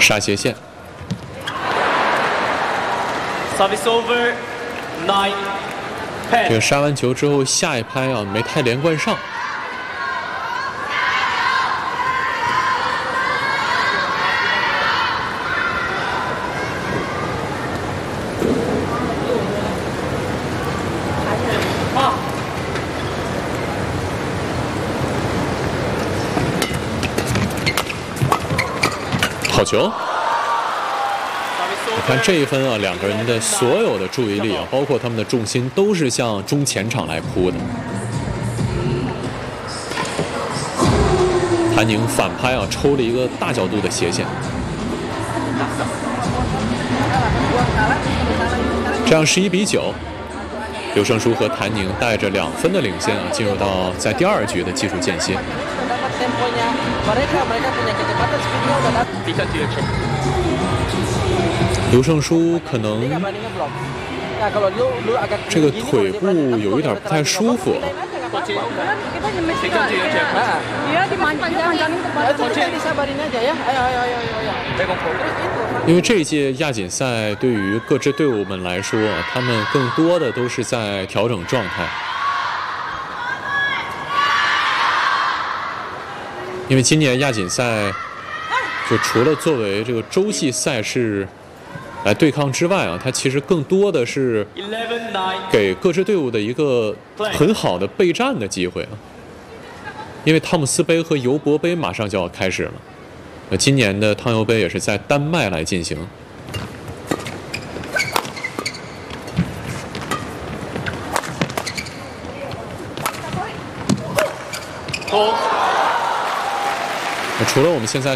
杀斜线。 Service over, 9, 10。 这个杀完球之后，下一拍啊没太连贯上。好球！ 看这一分啊，两个人的所有的注意力啊，包括他们的重心，都是向中前场来扑的。谭宁反拍啊，抽了一个大角度的斜线，这样11比9，刘胜书和谭宁带着2分的领先啊，进入到在第2局的技术间歇。 刘胜书可能这个腿部有一点不太舒服，因为这一届亚锦赛对于各支队伍们来说，他们更多的都是在调整状态，因为今年亚锦赛就除了作为这个洲际赛事 来对抗之外啊，它其实更多的是给各支队伍的一个很好的备战的机会啊。因为汤姆斯杯和尤伯杯马上就要开始了，今年的汤尤杯也是在丹麦来进行。除了我们现在